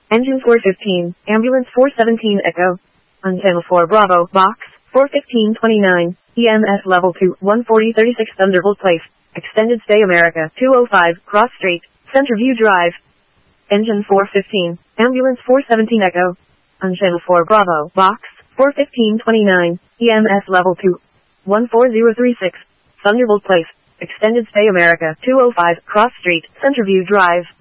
Engine 415, Ambulance 417 Echo. On Channel 4 Bravo, Box, 41529, EMS Level 2, 14036 Thunderbolt Place, Extended Stay America, 205, Cross Street, Centerview Drive. Engine 415, Ambulance 417 Echo. On Channel 4 Bravo, Box, 41529, EMS Level 2, 14036, Thunderbolt Place, Extended Stay America, 205, Cross Street, Centerview Drive.